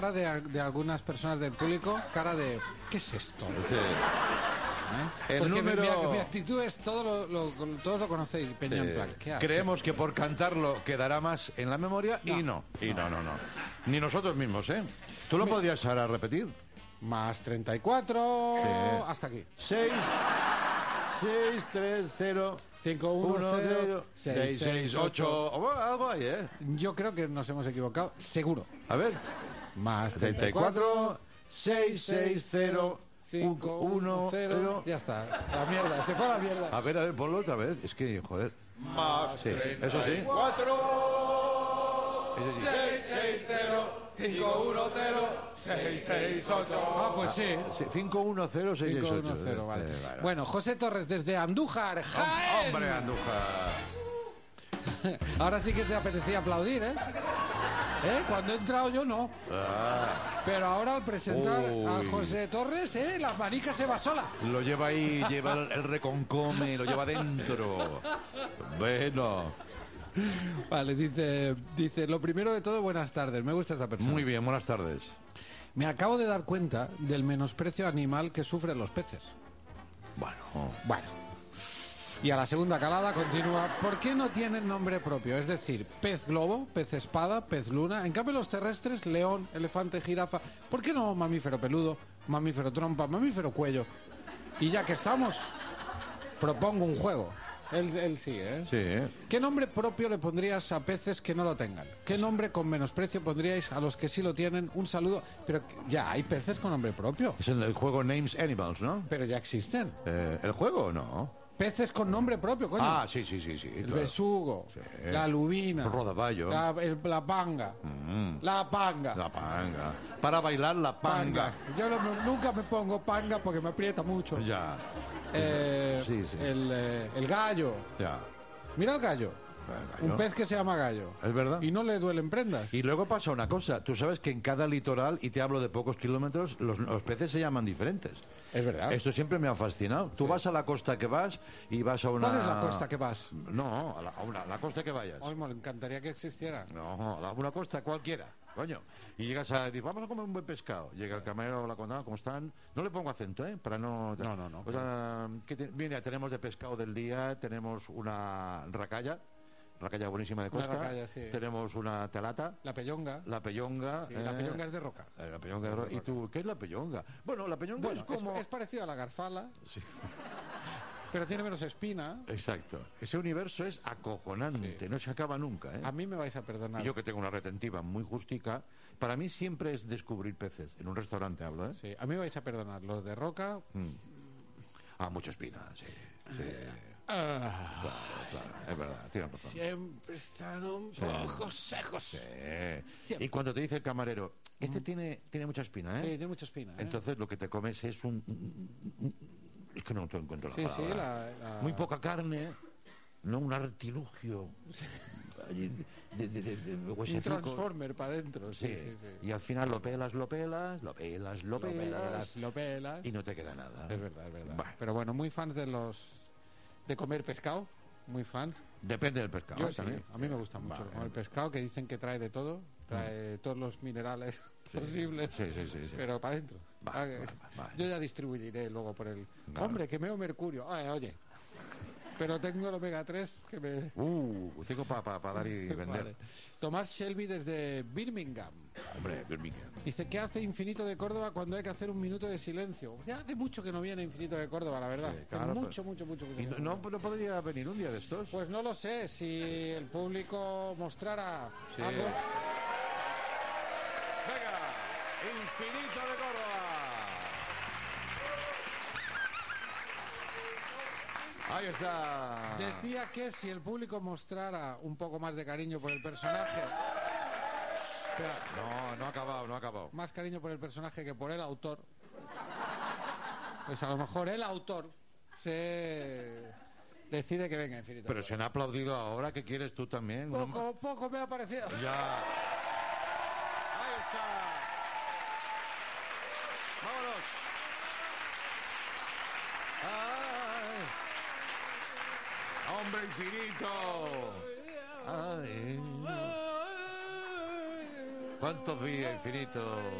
de algunas personas del público, cara de ¿qué es esto? Sí. Porque mi actitud es todos lo conocéis, Peña, en plan, ¿qué hace? Creemos que por cantarlo quedará más en la memoria y no. Ni nosotros mismos, ¿eh? ¿Tú lo podrías ahora repetir? Más 34, Sí. hasta aquí. 6, 3, 0... 5, 1, 0, 6, 6, 8... Algo ahí, ¿eh? Yo creo que nos hemos equivocado, seguro. A ver. Más 34, 6, 6, 0... 5, 1, 0... Ya está, la mierda, se fue a la mierda. A ver, ponlo otra vez. Es que, joder. Más Sí, eso sí. 4, 6, 6, 0, 5, 1, 0, 6, 6, 8. Ah, pues sí. 5, 1, 0, 6, 6, 8. 5-1-0, vale. Bueno, José Torres desde Andújar, Jaén. Hombre, Andújar. Ahora sí que te apetecía aplaudir, ¿eh? Cuando he entrado yo no. Pero ahora al presentar a José Torres, la manica se va sola. Lo lleva ahí, lleva el reconcome, lo lleva dentro. Bueno. Vale, dice, lo primero de todo, buenas tardes. Me gusta esta persona. Muy bien, buenas tardes. Me acabo de dar cuenta del menosprecio animal que sufren los peces. Bueno. Y a la segunda calada continúa. ¿Por qué no tienen nombre propio? Es decir, pez globo, pez espada, pez luna. En cambio los terrestres, león, elefante, jirafa. ¿Por qué no mamífero peludo, mamífero trompa, mamífero cuello? Y ya que estamos, propongo un juego. Él sigue, ¿eh? Sí. ¿Qué nombre propio le pondrías a peces que no lo tengan? ¿Qué nombre con menosprecio pondríais a los que sí lo tienen? Un saludo. Pero ya hay peces con nombre propio. Es el juego Names Animals, ¿no? Pero ya existen. ¿El juego no? Peces con nombre propio, coño. Ah, sí. El Claro. besugo, Sí. la lubina, El rodaballo. la panga, la panga. La panga. Para bailar la panga. Yo nunca me pongo panga porque me aprieta mucho. Ya. Sí. El gallo. Ya. Mira el gallo. Un pez que se llama gallo. Es verdad. Y no le duelen prendas. Y luego pasa una cosa. Tú sabes que en cada litoral, y te hablo de pocos kilómetros, los peces se llaman diferentes. Es verdad. Esto siempre me ha fascinado. Tú vas a la costa que vas y vas a una... ¿Cuál es la costa que vas? No, a la costa que vayas. Ay, me encantaría que existiera. No, a una costa cualquiera, coño. Y llegas a decir, vamos a comer un buen pescado. Llega el camarero, la condada, ¿cómo están? No le pongo acento, ¿eh? Para no... No. Mira, tenemos de pescado del día, tenemos una racalla buenísima de costa. Una racalla, sí. Tenemos una telata. La pellonga. La pellonga. Sí, la pellonga es de roca. La pellonga de roca. ¿Y tú qué es la pellonga? Bueno, la pellonga es como... Es parecido a la garfala, Sí. pero tiene menos espina. Exacto. Ese universo es acojonante, Sí. no se acaba nunca, ¿eh? A mí me vais a perdonar. Y yo que tengo una retentiva muy justica, para mí siempre es descubrir peces. En un restaurante hablo, ¿eh? Sí, a mí me vais a perdonar. Los de roca... Mucha espina, sí. Ah, Claro, es verdad, tienes razón. siempre están un poco secos. Sí. Y cuando te dice el camarero, tiene mucha espina, ¿eh? Sí, tiene mucha espina. Entonces lo que te comes es es que no te encuentro la Sí, palabra. Muy poca carne, no un artilugio. De un huesecicos. transformer para adentro. Sí. Y al final lo pelas. Lo pelas. Y no te queda nada. Es verdad. Bueno. Pero bueno, muy fans de comer pescado. Muy fans. Depende del pescado. Yo sí, también. a mí me gusta mucho Vale. comer pescado, que dicen que trae de todo. Trae todos los minerales posibles. Sí. Pero para adentro. Vale. Yo ya distribuiré luego por el... Claro. Hombre, que meo mercurio. Ay, oye. Pero tengo el omega 3 que me... Tengo para dar y vender. Vale. Tomás Shelby desde Birmingham. Hombre, Birmingham. Dice, ¿qué hace Infinito de Córdoba cuando hay que hacer un minuto de silencio? Ya hace mucho que no viene Infinito de Córdoba, la verdad. Sí, claro, mucho. ¿Y no podría venir un día de estos? Pues no lo sé, si el público mostrara Sí. algo... Venga, Infinito de Córdoba. Ahí está. Decía que si el público mostrara un poco más de cariño por el personaje... Espera, No ha acabado. más cariño por el personaje que por el autor, pues a lo mejor el autor se decide que venga Infinito. Pero se han aplaudido ahora, ¿qué quieres tú también? Poco me ha parecido. Ya. Ahí está. Vámonos. ¡Ay! ¡Hombre infinito! ¡Ay! ¿Cuántos días infinitos?